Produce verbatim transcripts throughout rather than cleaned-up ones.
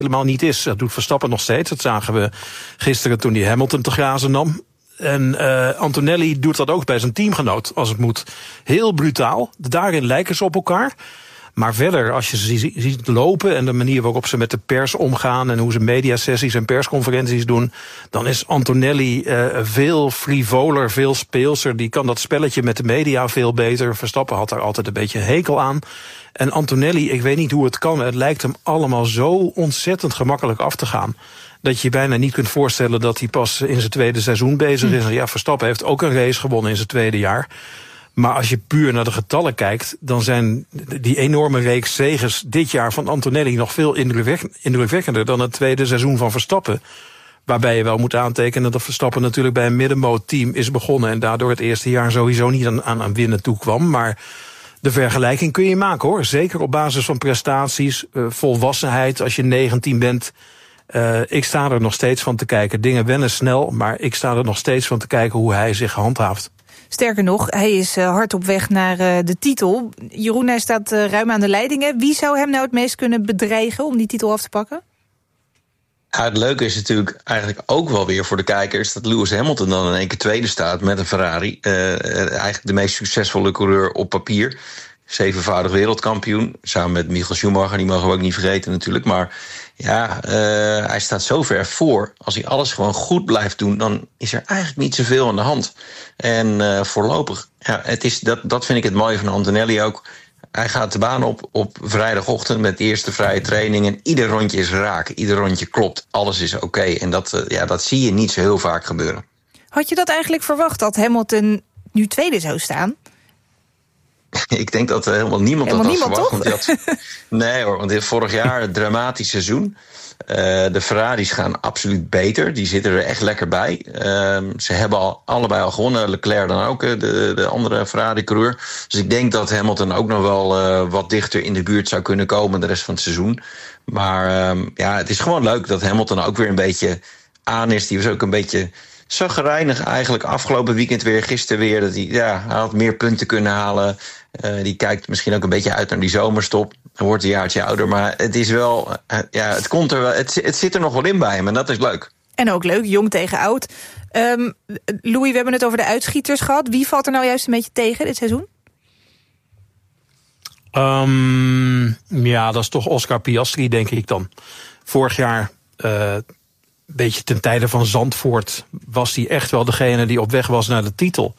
helemaal niet is. Dat doet Verstappen nog steeds. Dat zagen we gisteren toen hij Hamilton te grazen nam. En uh, Antonelli doet dat ook bij zijn teamgenoot als het moet. Heel brutaal. Daarin lijken ze op elkaar. Maar verder, als je ze ziet lopen en de manier waarop ze met de pers omgaan en hoe ze mediasessies en persconferenties doen, dan is Antonelli uh, veel frivoler, veel speelser. Die kan dat spelletje met de media veel beter. Verstappen had daar altijd een beetje een hekel aan. En Antonelli, ik weet niet hoe het kan, het lijkt hem allemaal zo ontzettend gemakkelijk af te gaan, dat je je bijna niet kunt voorstellen dat hij pas in zijn tweede seizoen bezig is. En ja, Verstappen heeft ook een race gewonnen in zijn tweede jaar. Maar als je puur naar de getallen kijkt, dan zijn die enorme reeks zeges dit jaar van Antonelli nog veel indrukwekkender dan het tweede seizoen van Verstappen. Waarbij je wel moet aantekenen dat Verstappen natuurlijk bij een middenmoot-team is begonnen en daardoor het eerste jaar sowieso niet aan, aan, aan winnen toekwam. Maar de vergelijking kun je maken hoor. Zeker op basis van prestaties, uh, volwassenheid als je negentien bent. Uh, ik sta er nog steeds van te kijken. Dingen wennen snel, maar ik sta er nog steeds van te kijken hoe hij zich handhaaft. Sterker nog, hij is uh, hard op weg naar uh, de titel. Jeroen, hij staat uh, ruim aan de leidingen. Wie zou hem nou het meest kunnen bedreigen om die titel af te pakken? Ja, het leuke is natuurlijk eigenlijk ook wel weer voor de kijkers dat Lewis Hamilton dan in één keer tweede staat met een Ferrari. Uh, eigenlijk de meest succesvolle coureur op papier. Zevenvoudig wereldkampioen, samen met Michael Schumacher, die mogen we ook niet vergeten natuurlijk. Maar ja, uh, hij staat zo ver voor. Als hij alles gewoon goed blijft doen, dan is er eigenlijk niet zoveel aan de hand. En uh, voorlopig, ja, het is, dat, dat vind ik het mooie van Antonelli ook. Hij gaat de baan op op vrijdagochtend met de eerste vrije training en ieder rondje is raak, ieder rondje klopt, alles is oké. Okay. En dat, uh, ja, dat zie je niet zo heel vaak gebeuren. Had je dat eigenlijk verwacht, dat Hamilton nu tweede zou staan? Ik denk dat uh, helemaal niemand helemaal dat had niemand, verwacht. Want had, nee hoor, want dit vorig jaar een dramatisch seizoen. Uh, de Ferraris gaan absoluut beter. Die zitten er echt lekker bij. Uh, ze hebben al, allebei al gewonnen. Leclerc dan ook, de, de andere Ferrari-coureur. Dus ik denk dat Hamilton ook nog wel uh, wat dichter in de buurt zou kunnen komen de rest van het seizoen. Maar uh, ja, het is gewoon leuk dat Hamilton ook weer een beetje aan is. Die was ook een beetje chagrijnig eigenlijk afgelopen weekend weer. Gisteren weer. Dat hij, ja, hij had meer punten kunnen halen. Uh, die kijkt misschien ook een beetje uit naar die zomerstop. Hij wordt een jaartje ouder, maar het is wel, uh, ja, het komt er wel, het, het zit er nog wel in bij hem en dat is leuk. En ook leuk, jong tegen oud. Um, Louis, we hebben het over de uitschieters gehad. Wie valt er nou juist een beetje tegen dit seizoen? Um, ja, dat is toch Oscar Piastri, denk ik dan. Vorig jaar, uh, een beetje ten tijde van Zandvoort, was hij echt wel degene die op weg was naar de titel.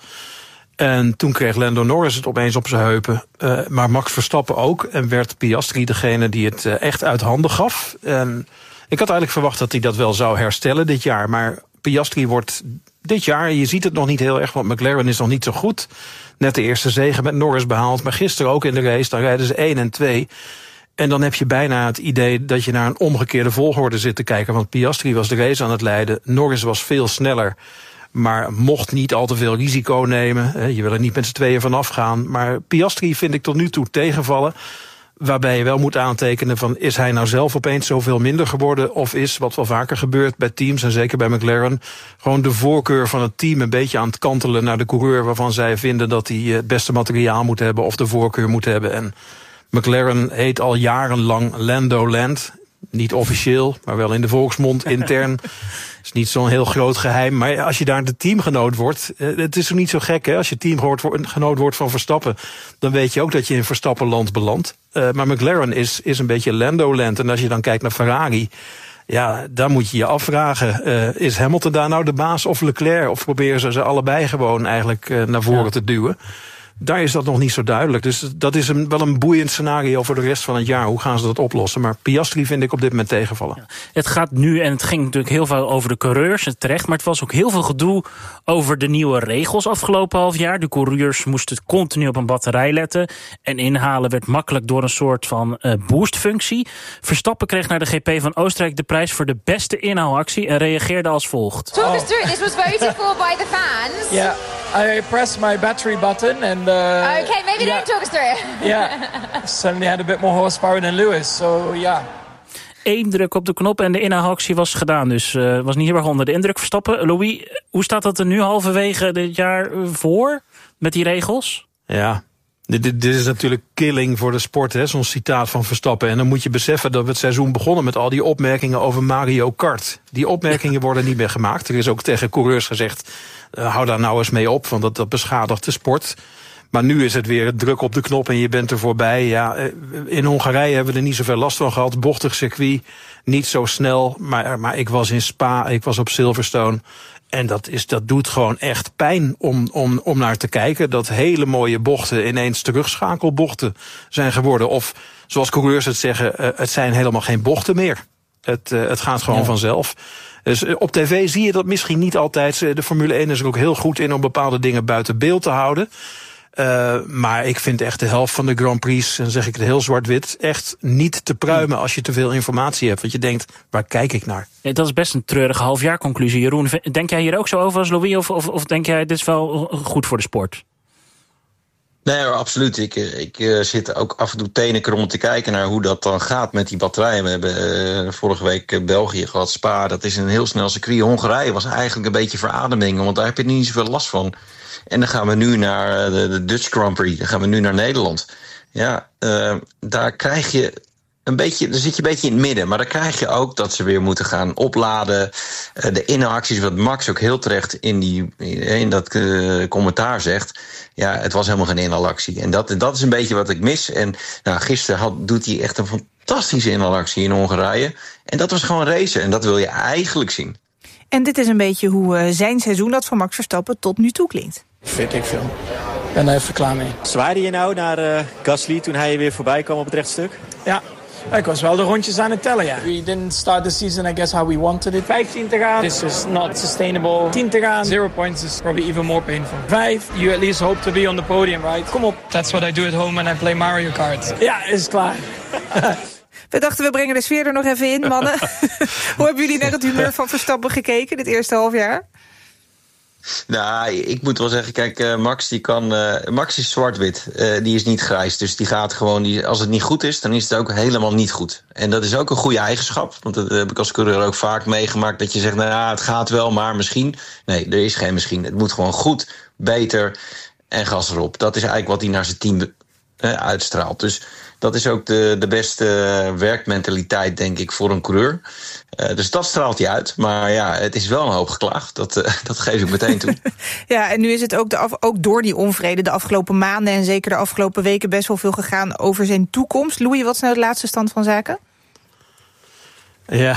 En toen kreeg Lando Norris het opeens op zijn heupen. Uh, maar Max Verstappen ook. En werd Piastri degene die het uh, echt uit handen gaf. En ik had eigenlijk verwacht dat hij dat wel zou herstellen dit jaar. Maar Piastri wordt dit jaar, je ziet het nog niet heel erg, want McLaren is nog niet zo goed. Net de eerste zege met Norris behaald. Maar gisteren ook in de race, dan rijden ze één en twee. En dan heb je bijna het idee dat je naar een omgekeerde volgorde zit te kijken. Want Piastri was de race aan het leiden. Norris was veel sneller, maar mocht niet al te veel risico nemen. Je wil er niet met z'n tweeën vanaf gaan. Maar Piastri vind ik tot nu toe tegenvallen. Waarbij je wel moet aantekenen van, is hij nou zelf opeens zoveel minder geworden? Of is, wat wel vaker gebeurt bij teams, en zeker bij McLaren, gewoon de voorkeur van het team een beetje aan het kantelen naar de coureur waarvan zij vinden dat hij het beste materiaal moet hebben of de voorkeur moet hebben. En McLaren heet al jarenlang Lando Land. Niet officieel, maar wel in de volksmond, intern. Is niet zo'n heel groot geheim. Maar als je daar de teamgenoot wordt, het is ook niet zo gek, hè? Als je teamgenoot wordt van Verstappen, dan weet je ook dat je in Verstappenland belandt. Uh, maar McLaren is, is een beetje Lando-land. En als je dan kijkt naar Ferrari, ja, dan moet je je afvragen, uh, is Hamilton daar nou de baas of Leclerc? Of proberen ze ze allebei gewoon eigenlijk uh, naar voren ja. te duwen? Daar is dat nog niet zo duidelijk. Dus dat is een, wel een boeiend scenario voor de rest van het jaar. Hoe gaan ze dat oplossen? Maar Piastri vind ik op dit moment tegenvallen. Ja, het gaat nu, en het ging natuurlijk heel veel over de coureurs, terecht, maar het was ook heel veel gedoe over de nieuwe regels afgelopen half jaar. De coureurs moesten continu op een batterij letten. En inhalen werd makkelijk door een soort van uh, boostfunctie. Verstappen kreeg naar de G P van Oostenrijk de prijs voor de beste inhaalactie en reageerde als volgt. Talk us through it. This was voted for by the fans. Yeah, I pressed my battery button and Uh, okay, maybe yeah. don't talk us through it. Yeah, suddenly had a bit more horsepower than Lewis, so yeah. Eén druk op de knop en de inhaalactie was gedaan. Dus uh, was niet heel erg onder de indruk. Verstappen, Louis, hoe staat dat er nu halverwege dit jaar voor met die regels? Ja, Dit, dit is natuurlijk killing voor de sport, hè, zo'n citaat van Verstappen. En dan moet je beseffen dat we het seizoen begonnen met al die opmerkingen over Mario Kart. Die opmerkingen worden niet meer gemaakt. Er is ook tegen coureurs gezegd, uh, hou daar nou eens mee op, want dat, dat beschadigt de sport. Maar nu is het weer druk op de knop en je bent er voorbij. Ja, in Hongarije hebben we er niet zoveel last van gehad. Bochtig circuit, niet zo snel. Maar, maar ik was in Spa, ik was op Silverstone. En dat, is, dat doet gewoon echt pijn om, om, om naar te kijken. Dat hele mooie bochten ineens terugschakelbochten zijn geworden. Of zoals coureurs het zeggen, uh, het zijn helemaal geen bochten meer. Het, uh, het gaat gewoon ja. vanzelf. Dus uh, op tv zie je dat misschien niet altijd. De Formule één is er ook heel goed in om bepaalde dingen buiten beeld te houden. Uh, maar ik vind echt de helft van de Grand Prix, en dan zeg ik het heel zwart-wit, echt niet te pruimen als je te veel informatie hebt. Want je denkt, waar kijk ik naar? Ja, dat is best een treurige halfjaarconclusie. Jeroen, denk jij hier ook zo over als Louis? Of, of, of denk jij, dit is wel goed voor de sport? Nee, absoluut. Ik, ik uh, zit ook af en toe tenenkrommend te kijken naar hoe dat dan gaat met die batterijen. We hebben uh, vorige week uh, België gehad, Spa. Dat is een heel snel circuit. Hongarije was eigenlijk een beetje verademing, want daar heb je niet zoveel last van. En dan gaan we nu naar de, de Dutch Grand Prix. Dan gaan we nu naar Nederland. Ja, uh, daar krijg je een beetje, dan zit je een beetje in het midden. Maar dan krijg je ook dat ze weer moeten gaan opladen. Uh, de inacties, wat Max ook heel terecht in, die, in dat uh, commentaar zegt. Ja, het was helemaal geen inhalactie. En dat, dat is een beetje wat ik mis. En nou, gisteren had, doet hij echt een fantastische inhalactie in Hongarije. En dat was gewoon racen. En dat wil je eigenlijk zien. En dit is een beetje hoe uh, zijn seizoen, dat van Max Verstappen, tot nu toe klinkt. Fit ik veel. Ik ben er even klaar mee. Zwaaide je nou naar uh, Gasly toen hij weer voorbij kwam op het rechtstuk? Ja, ik was wel de rondjes aan het tellen, ja. We didn't start the season, I guess, how we wanted it. vijftien te gaan, this is not sustainable. tien te gaan, zero points is probably even more painful. Vijf, you at least hope to be on the podium, right? Kom op. That's what I do at home when I play Mario Kart. Ja, is klaar. We dachten, we brengen de sfeer er nog even in, mannen. Hoe hebben jullie naar het humeur van Verstappen gekeken dit eerste half jaar? Nou, ik moet wel zeggen, kijk, uh, Max die kan, uh, Max is zwart-wit. Uh, die is niet grijs, dus die gaat gewoon, die, als het niet goed is, dan is het ook helemaal niet goed. En dat is ook een goede eigenschap, want dat heb ik als coureur ook vaak meegemaakt, dat je zegt, nou ja, het gaat wel, maar misschien. Nee, er is geen misschien. Het moet gewoon goed, beter en gas erop. Dat is eigenlijk wat hij naar zijn team uh, uitstraalt. Dus dat is ook de, de beste werkmentaliteit, denk ik, voor een coureur. Uh, dus dat straalt hij uit. Maar ja, het is wel een hoop geklaagd. Dat, uh, dat geef ik meteen toe. Ja, en nu is het ook, de af, ook door die onvrede de afgelopen maanden en zeker de afgelopen weken best wel veel gegaan over zijn toekomst. Louis, wat is nou de laatste stand van zaken? Ja,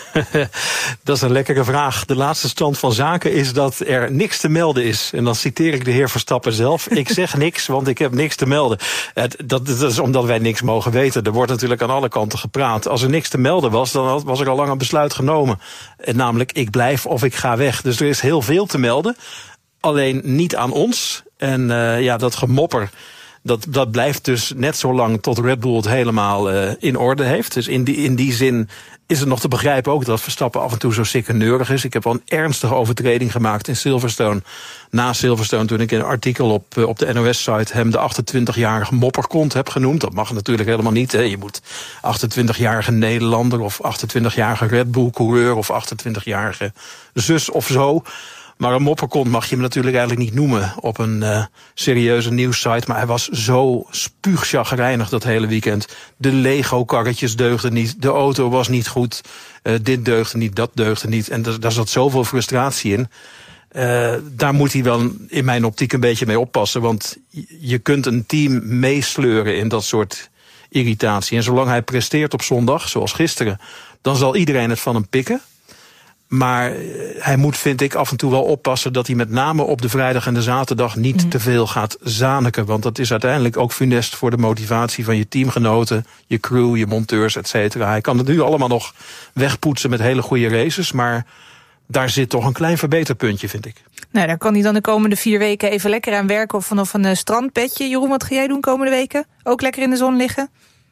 dat is een lekkere vraag. De laatste stand van zaken is dat er niks te melden is. En dan citeer ik de heer Verstappen zelf. Ik zeg niks, want ik heb niks te melden. Het, dat, dat is omdat wij niks mogen weten. Er wordt natuurlijk aan alle kanten gepraat. Als er niks te melden was, dan was er al lang een besluit genomen. En namelijk, ik blijf of ik ga weg. Dus er is heel veel te melden. Alleen niet aan ons. En uh, ja, dat gemopper, Dat, dat blijft dus net zo lang tot Red Bull het helemaal uh, in orde heeft. Dus in die, in die zin is het nog te begrijpen ook dat Verstappen af en toe zo sikkeneurig is. Ik heb al een ernstige overtreding gemaakt in Silverstone. Na Silverstone, toen ik in een artikel op, op de N O S-site hem de achtentwintigjarige mopperkont heb genoemd. Dat mag natuurlijk helemaal niet. Hè. Je moet achtentwintigjarige Nederlander of achtentwintigjarige Red Bull-coureur of achtentwintigjarige zus of zo. Maar een mopperkont mag je hem natuurlijk eigenlijk niet noemen op een uh, serieuze nieuwssite. Maar hij was zo spuugchagrijnig dat hele weekend. De Lego-karretjes deugden niet, de auto was niet goed. Uh, dit deugde niet, dat deugde niet. En daar zat zoveel frustratie in. Uh, daar moet hij wel in mijn optiek een beetje mee oppassen. Want je kunt een team meesleuren in dat soort irritatie. En zolang hij presteert op zondag, zoals gisteren, dan zal iedereen het van hem pikken. Maar hij moet, vind ik, af en toe wel oppassen dat hij met name op de vrijdag en de zaterdag niet mm. te veel gaat zaniken. Want dat is uiteindelijk ook funest voor de motivatie van je teamgenoten, je crew, je monteurs, et cetera. Hij kan het nu allemaal nog wegpoetsen met hele goede races, maar daar zit toch een klein verbeterpuntje, vind ik. Nou, daar kan hij dan de komende vier weken even lekker aan werken of vanaf een strandbedje. Jeroen, wat ga jij doen komende weken? Ook lekker in de zon liggen?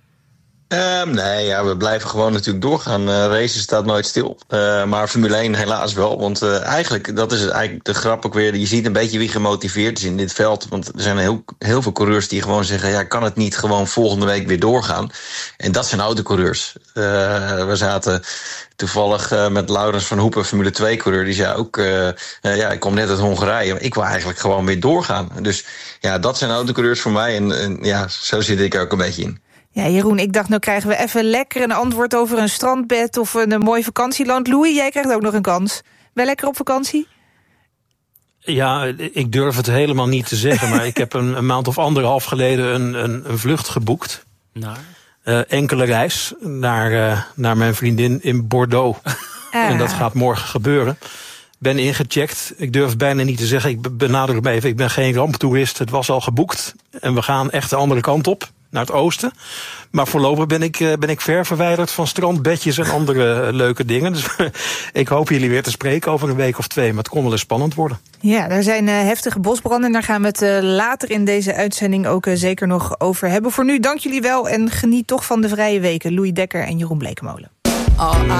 Um, nee, ja, we blijven gewoon natuurlijk doorgaan. Uh, racen staat nooit stil. Uh, maar Formule één helaas wel. Want uh, eigenlijk, dat is eigenlijk de grap ook weer. Je ziet een beetje wie gemotiveerd is in dit veld. Want er zijn heel, heel veel coureurs die gewoon zeggen, ja, kan het niet gewoon volgende week weer doorgaan? En dat zijn autocoureurs. Uh, we zaten toevallig uh, met Laurens van Hoepen, Formule twee-coureur... die zei ook, uh, uh, ja, ik kom net uit Hongarije... maar ik wil eigenlijk gewoon weer doorgaan. Dus ja, dat zijn autocoureurs voor mij en, en ja, zo zit ik er ook een beetje in. Ja, Jeroen, ik dacht, nou krijgen we even lekker een antwoord over een strandbed... of een, een mooi vakantieland. Louis, jij krijgt ook nog een kans. Wel lekker op vakantie? Ja, ik durf het helemaal niet te zeggen... maar ik heb een, een maand of anderhalf geleden een, een, een vlucht geboekt. Naar? Uh, enkele reis naar, uh, naar mijn vriendin in Bordeaux. Ah. En dat gaat morgen gebeuren. Ben ingecheckt. Ik durf het bijna niet te zeggen. Ik benadruk me even, ik ben geen ramptoerist. Het was al geboekt. En we gaan echt de andere kant op. Naar het oosten. Maar voorlopig ben ik, ben ik ver verwijderd van strandbedjes en andere leuke dingen. Dus ik hoop jullie weer te spreken over een week of twee. Maar het kon wel eens spannend worden. Ja, er zijn uh, heftige bosbranden. Daar gaan we het uh, later in deze uitzending ook uh, zeker nog over hebben. Voor nu dank jullie wel en geniet toch van de vrije weken. Louis Dekker en Jeroen Blekemolen.